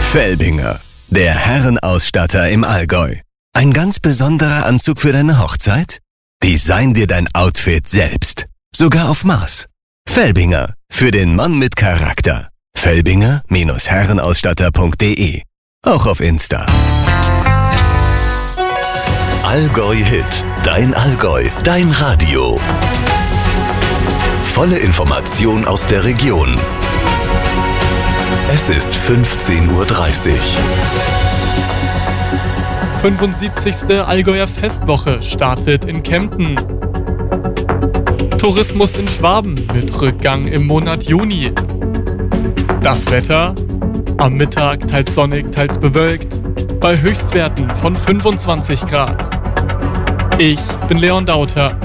Felbinger, der Herrenausstatter im Allgäu. Ein ganz besonderer Anzug für deine Hochzeit? Design dir dein Outfit selbst. Sogar auf Maß. Felbinger, für den Mann mit Charakter. Felbinger-herrenausstatter.de. Auch auf Insta. Allgäu Hit. Dein Allgäu. Dein Radio. Volle Information aus der Region. Es ist 15:30 Uhr. 75. Allgäuer Festwoche startet in Kempten. Tourismus in Schwaben mit Rückgang im Monat Juni. Das Wetter? Am Mittag teils sonnig, teils bewölkt, bei Höchstwerten von 25 Grad. Ich bin Leon Dauter.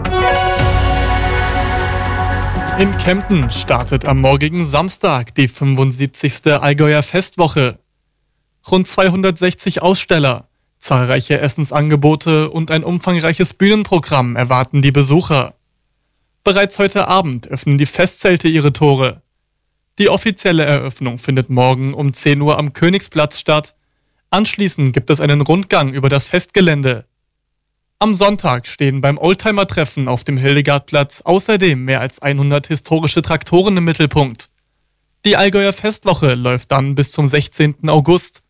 In Kempten startet am morgigen Samstag die 75. Allgäuer Festwoche. Rund 260 Aussteller, zahlreiche Essensangebote und ein umfangreiches Bühnenprogramm erwarten die Besucher. Bereits heute Abend öffnen die Festzelte ihre Tore. Die offizielle Eröffnung findet morgen um 10 Uhr am Königsplatz statt. Anschließend gibt es einen Rundgang über das Festgelände. Am Sonntag stehen beim Oldtimer-Treffen auf dem Hildegardplatz außerdem mehr als 100 historische Traktoren im Mittelpunkt. Die Allgäuer Festwoche läuft dann bis zum 16. August.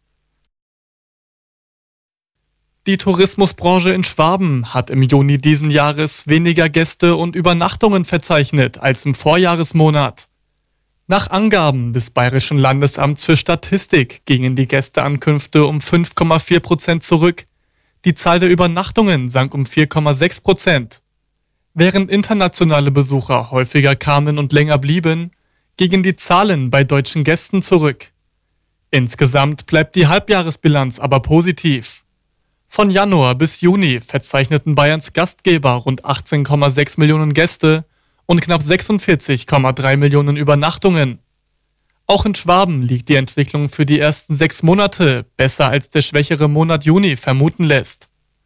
Die Tourismusbranche in Schwaben hat im Juni diesen Jahres weniger Gäste und Übernachtungen verzeichnet als im Vorjahresmonat. Nach Angaben des Bayerischen Landesamts für Statistik gingen die Gästeankünfte um 5,4% zurück. Die Zahl der Übernachtungen sank um 4,6%. Während internationale Besucher häufiger kamen und länger blieben, gingen die Zahlen bei deutschen Gästen zurück. Insgesamt bleibt die Halbjahresbilanz aber positiv. Von Januar bis Juni verzeichneten Bayerns Gastgeber rund 18,6 Millionen Gäste und knapp 46,3 Millionen Übernachtungen. Auch in Schwaben liegt die Entwicklung für die ersten 6 Monate besser als der schwächere Monat Juni vermuten lässt.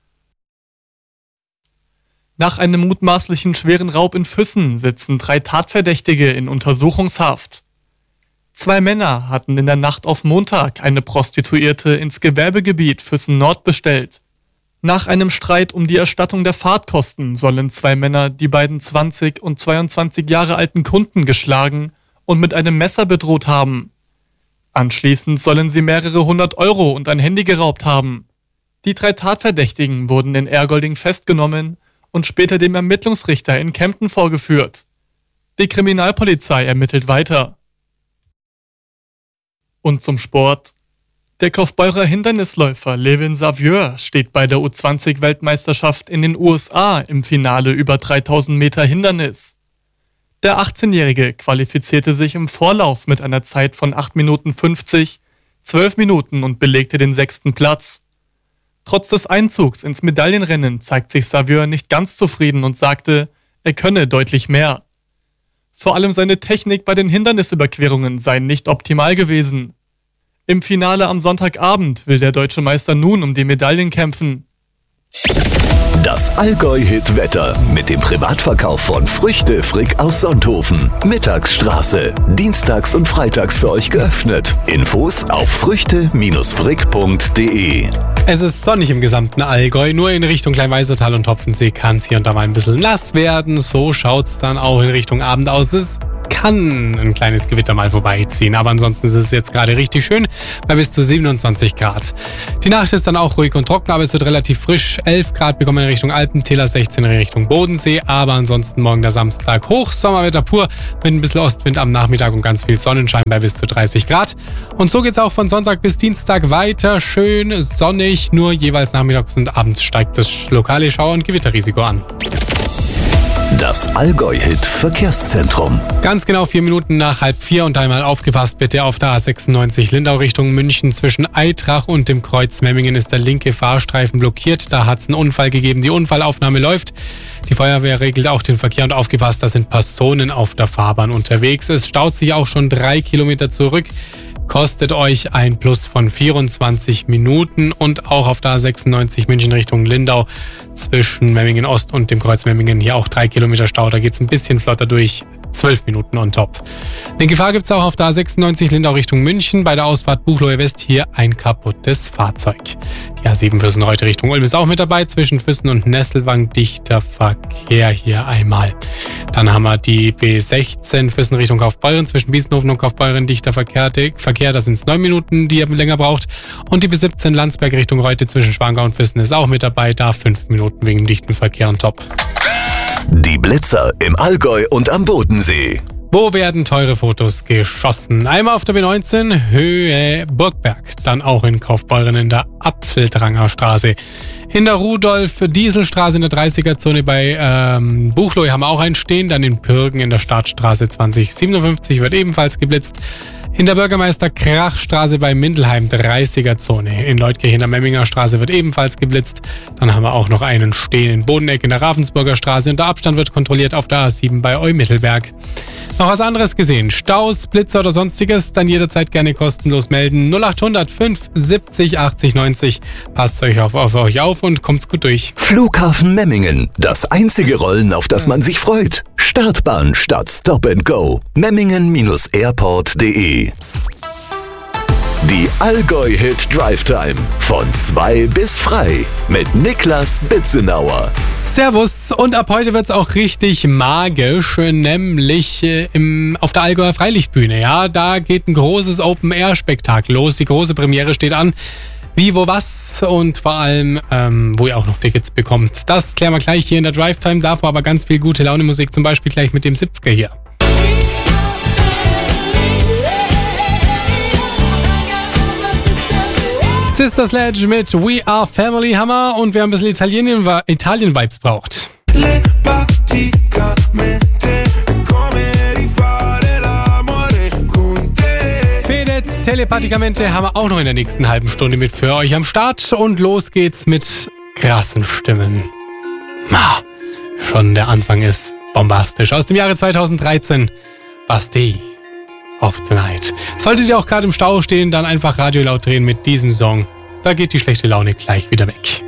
Nach einem mutmaßlichen schweren Raub in Füssen sitzen 3 Tatverdächtige in Untersuchungshaft. 2 Männer hatten in der Nacht auf Montag eine Prostituierte ins Gewerbegebiet Füssen Nord bestellt. Nach einem Streit um die Erstattung der Fahrtkosten sollen 2 Männer die beiden 20 und 22 Jahre alten Kunden geschlagen und mit einem Messer bedroht haben. Anschließend sollen sie mehrere 100 Euro und ein Handy geraubt haben. Die 3 Tatverdächtigen wurden in Ergolding festgenommen und später dem Ermittlungsrichter in Kempten vorgeführt. Die Kriminalpolizei ermittelt weiter. Und zum Sport. Der Kaufbeurer Hindernisläufer Levin Savieux steht bei der U20-Weltmeisterschaft in den USA im Finale über 3000 Meter Hindernis. Der 18-Jährige qualifizierte sich im Vorlauf mit einer Zeit von 8 Minuten 50, 12 Minuten und belegte den 6. Platz. Trotz des Einzugs ins Medaillenrennen zeigt sich Savieux nicht ganz zufrieden und sagte, er könne deutlich mehr. Vor allem seine Technik bei den Hindernisüberquerungen sei nicht optimal gewesen. Im Finale am Sonntagabend will der deutsche Meister nun um die Medaillen kämpfen. Das Allgäu-Hit-Wetter mit dem Privatverkauf von Früchte Frick aus Sonthofen. Mittagsstraße. Dienstags und freitags für euch geöffnet. Infos auf früchte-frick.de. Es ist sonnig im gesamten Allgäu, nur in Richtung Kleinweisertal und Topfensee kann es hier und da mal ein bisschen nass werden. So schaut es dann auch in Richtung Abend aus. Es kann ein kleines Gewitter mal vorbeiziehen, aber ansonsten ist es jetzt gerade richtig schön bei bis zu 27 Grad. Die Nacht ist dann auch ruhig und trocken, aber es wird relativ frisch. 11 Grad bekommen wir in Richtung Alpentäler, 16 in Richtung Bodensee, aber ansonsten morgen der Samstag Hochsommerwetter pur mit ein bisschen Ostwind am Nachmittag und ganz viel Sonnenschein bei bis zu 30 Grad. Und so geht's auch von Sonntag bis Dienstag weiter, schön sonnig, nur jeweils nachmittags und abends steigt das lokale Schauer- und Gewitterrisiko an. Das Allgäu-Hit-Verkehrszentrum. Ganz genau 4 Minuten nach 3:30 und einmal aufgepasst bitte auf der A96 Lindau Richtung München. Zwischen Eitrach und dem Kreuz Memmingen ist der linke Fahrstreifen blockiert. Da hat es einen Unfall gegeben. Die Unfallaufnahme läuft. Die Feuerwehr regelt auch den Verkehr und aufgepasst, da sind Personen auf der Fahrbahn unterwegs. Es staut sich auch schon 3 Kilometer zurück. Kostet euch ein Plus von 24 Minuten und auch auf der A96 München Richtung Lindau zwischen Memmingen Ost und dem Kreuz Memmingen hier auch 3 Kilometer Stau. Da geht es ein bisschen flotter durch. 12 Minuten on top. Eine Gefahr gibt es auch auf der A96 Lindau Richtung München. Bei der Ausfahrt Buchloe West hier ein kaputtes Fahrzeug. Die A7 Füssen-Reutte Richtung Ulm ist auch mit dabei. Zwischen Füssen und Nesselwang dichter Verkehr hier einmal. Dann haben wir die B16 Füssen Richtung Kaufbeuren. Zwischen Biesenhofen und Kaufbeuren dichter Verkehr. Da sind es 9 Minuten, die ihr länger braucht. Und die B17 Landsberg Richtung Reutte zwischen Schwangau und Füssen ist auch mit dabei. Da 5 Minuten wegen dichten Verkehr on top. Die Blitzer im Allgäu und am Bodensee. Wo werden teure Fotos geschossen? Einmal auf der B19 Höhe Burgberg, dann auch in Kaufbeuren in der Apfeldranger Straße. In der Rudolf-Dieselstraße in der 30er-Zone bei Buchloe haben wir auch einen stehen, dann in Pürgen in der Stadtstraße 2057 wird ebenfalls geblitzt. In der Bürgermeister-Krach-Straße bei Mindelheim 30er-Zone. In Leutkirch in der Memminger Straße wird ebenfalls geblitzt. Dann haben wir auch noch einen stehen in Bodeneck in der Ravensburger Straße und der Abstand wird kontrolliert auf der A7 bei Eumittelberg. Noch was anderes gesehen? Staus, Blitzer oder sonstiges? Dann jederzeit gerne kostenlos melden. 0800 570 80 90. Passt euch auf euch auf und kommt's gut durch. Flughafen Memmingen. Das einzige Rollen, auf das man sich freut. Startbahn statt Stop and Go. Memmingen-airport.de. Die Allgäu-Hit Drive Time. Von 2 bis frei. Mit Niklas Bitzenauer. Servus, und ab heute wird's auch richtig magisch, nämlich auf der Allgäuer Freilichtbühne. Ja, da geht ein großes Open-Air-Spektakel los. Die große Premiere steht an. Wie, wo, was und vor allem, wo ihr auch noch Tickets bekommt. Das klären wir gleich hier in der Drive Time. Davor aber ganz viel gute Laune-Musik, zum Beispiel gleich mit dem 70er hier. Sister Sledge mit We Are Family Hammer und wer ein bisschen Italien-Vibes braucht. Fedez Telepathikamente haben wir auch noch in der nächsten halben Stunde mit für euch am Start und los geht's mit krassen Stimmen. Schon der Anfang ist bombastisch. Aus dem Jahre 2013, Bastille of the Night. Solltet ihr auch gerade im Stau stehen, dann einfach Radio laut drehen mit diesem Song. Da geht die schlechte Laune gleich wieder weg.